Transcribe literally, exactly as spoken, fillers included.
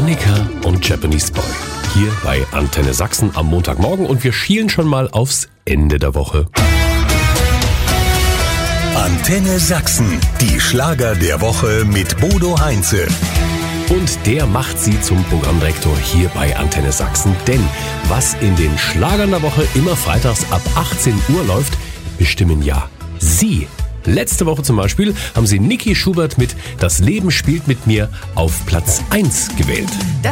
Annika und Japanese Boy. Hier bei Antenne Sachsen am Montagmorgen und wir schielen schon mal aufs Ende der Woche. Antenne Sachsen, die Schlager der Woche mit Bodo Heinze. Und der macht sie zum Programmdirektor hier bei Antenne Sachsen. Denn was in den Schlagern der Woche immer freitags ab achtzehn Uhr läuft, bestimmen ja Sie. Letzte Woche zum Beispiel haben Sie Niki Schubert mit Das Leben spielt mit mir auf Platz eins gewählt.